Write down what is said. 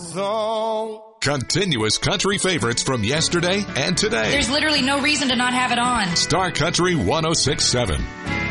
song. Continuous country favorites from yesterday and today. There's literally no reason to not have it on. Star Country 106.7.